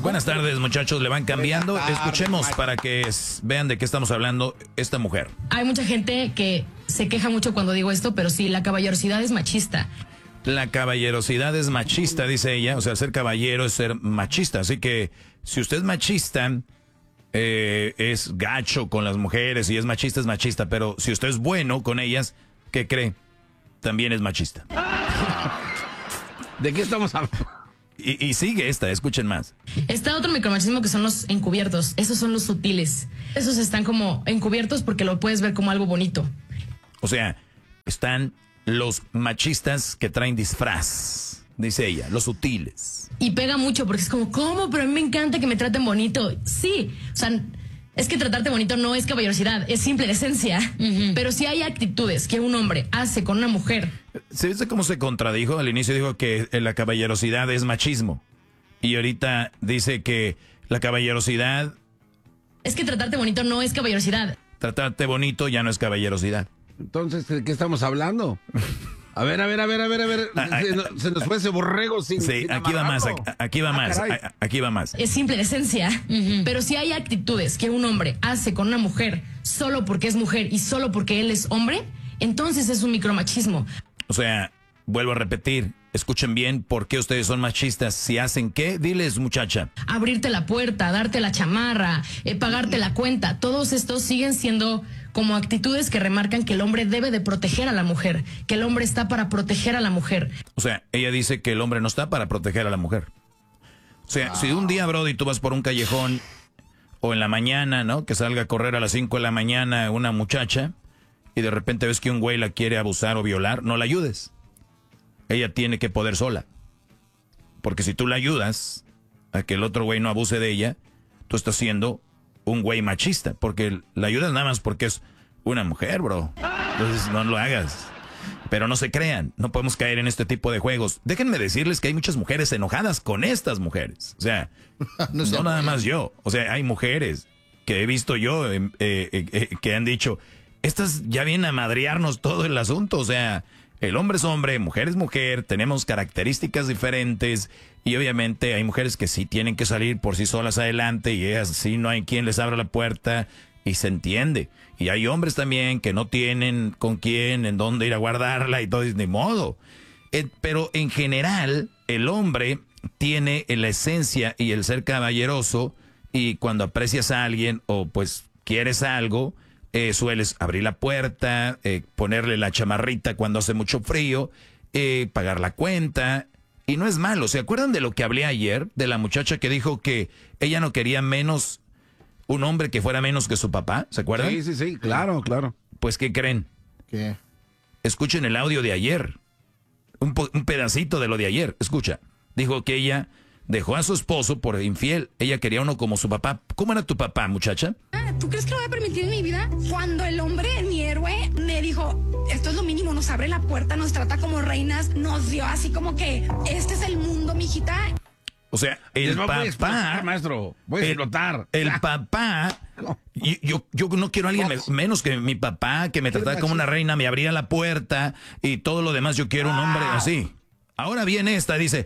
Buenas tardes, muchachos, le van cambiando. Escuchemos para que vean de qué estamos hablando esta mujer. Hay mucha gente que se queja mucho cuando digo esto, pero sí, la caballerosidad es machista. La caballerosidad es machista, dice ella. O sea, ser caballero es ser machista. Así que si usted es machista, es gacho con las mujeres y es machista. Pero si usted es bueno con ellas, ¿qué cree? También es machista. ¿De qué estamos hablando? Y sigue escuchen más. Está otro micromachismo que son los encubiertos. Esos son los sutiles. Esos están como encubiertos porque lo puedes ver como algo bonito. O sea, están los machistas que traen disfraz, dice ella, los sutiles. Y pega mucho porque es como, ¿cómo? Pero a mí me encanta que me traten bonito. Sí, o sea, es que tratarte bonito no es caballerosidad, es simple esencia. Pero si hay actitudes que un hombre hace con una mujer. ¿Se dice cómo se contradijo? Al inicio dijo que la caballerosidad es machismo. Y ahorita dice que la caballerosidad... Es que tratarte bonito no es caballerosidad. Tratarte bonito ya no es caballerosidad. Entonces, ¿de qué estamos hablando? A ver. Se nos fue ese borrego sin... Sí, sin aquí va más. Es simple esencia. Pero si hay actitudes que un hombre hace con una mujer solo porque es mujer y solo porque él es hombre, entonces es un micromachismo. O sea, vuelvo a repetir, escuchen bien por qué ustedes son machistas. Si hacen qué, diles, muchacha. Abrirte la puerta, darte la chamarra, pagarte la cuenta. Todos estos siguen siendo como actitudes que remarcan que el hombre debe de proteger a la mujer, que el hombre está para proteger a la mujer. O sea, ella dice que el hombre no está para proteger a la mujer. O sea, si un día, Brody, tú vas por un callejón o en la mañana, ¿no? Que salga a correr a las 5 de la mañana una muchacha y de repente ves que un güey la quiere abusar o violar, no la ayudes. Ella tiene que poder sola. Porque si tú la ayudas a que el otro güey no abuse de ella, tú estás siendo un güey machista. Porque la ayudas nada más porque es una mujer, bro. Entonces no lo hagas. Pero no se crean, no podemos caer en este tipo de juegos. Déjenme decirles que hay muchas mujeres enojadas con estas mujeres. O sea, no nada más yo. O sea, hay mujeres que he visto yo que han dicho, estas ya vienen a madrearnos todo el asunto. O sea, el hombre es hombre, mujer es mujer, tenemos características diferentes y obviamente hay mujeres que sí tienen que salir por sí solas adelante y ellas sí no hay quien les abra la puerta y se entiende. Y hay hombres también que no tienen con quién, en dónde ir a guardarla y todo, ni modo. Pero en general, el hombre tiene la esencia y el ser caballeroso y cuando aprecias a alguien o pues quieres algo, sueles abrir la puerta, ponerle la chamarrita cuando hace mucho frío, pagar la cuenta. Y no es malo. ¿Se acuerdan de lo que hablé ayer? De la muchacha que dijo que ella no quería menos, un hombre que fuera menos que su papá. ¿Se acuerdan? Sí, claro. Pues, ¿qué creen? ¿Qué? Escuchen el audio de ayer. Un pedacito de lo de ayer. Escucha. Dijo que ella dejó a su esposo por infiel. Ella quería uno como su papá. ¿Cómo era tu papá, muchacha? ¿Tú crees que lo voy a permitir en mi vida? Cuando el hombre, mi héroe, me dijo, esto es lo mínimo, nos abre la puerta, nos trata como reinas, nos dio así como que, este es el mundo, mijita. O sea, el papá... maestro, voy a explotar. El papá... Yo no quiero a alguien menos que mi papá, que me tratara como una reina, me abría la puerta y todo lo demás. Yo quiero un hombre así. Ahora viene esta, dice...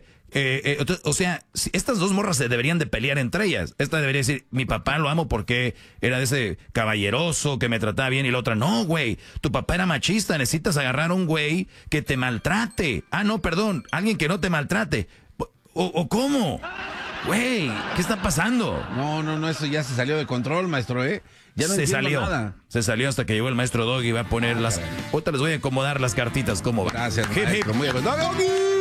o sea, estas dos morras se deberían de pelear entre ellas. Esta debería decir, mi papá lo amo porque era de ese caballeroso que me trataba bien. Y la otra, no, güey, tu papá era machista, necesitas agarrar a un güey que te maltrate. Ah, no, perdón, alguien que no te maltrate. ¿O cómo? Güey, ¿qué está pasando? No, eso ya se salió de control, maestro, Ya no entiendo nada. Se salió hasta que llegó el maestro Doggy y va a poner las... Ahorita les voy a acomodar las cartitas, ¿cómo va? Gracias, maestro, muy bien.